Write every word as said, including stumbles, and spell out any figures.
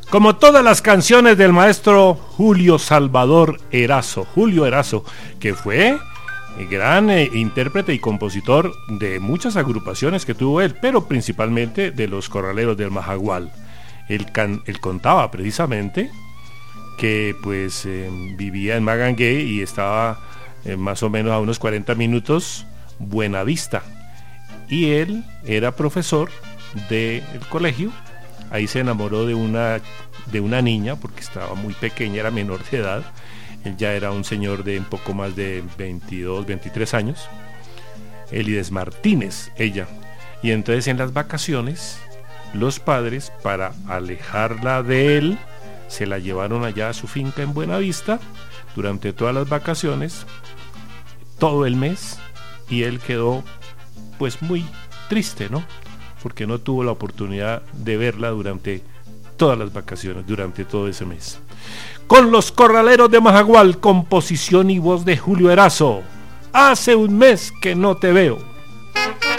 Como todas las canciones del maestro Julio Salvador Erazo, Julio Erazo, que fue gran eh, intérprete y compositor de muchas agrupaciones que tuvo él, pero principalmente de los Corraleros del Majagual. Él, can, él contaba precisamente que pues eh, vivía en Magangué y estaba eh, más o menos a unos cuarenta minutos Buenavista, y él era profesor del colegio. Ahí se enamoró de una, de una niña porque estaba muy pequeña, era menor de edad. Él ya era un señor de un poco más de veintidós, veintitrés años. Elides Martínez, ella. Y entonces en las vacaciones, los padres, para alejarla de él, se la llevaron allá a su finca en Buenavista durante todas las vacaciones, todo el mes, y él quedó pues muy triste, ¿no? Porque no tuvo la oportunidad de verla durante todas las vacaciones, durante todo ese mes. Con los Corraleros de Majagual, composición y voz de Julio Erazo. Hace un mes que no te veo.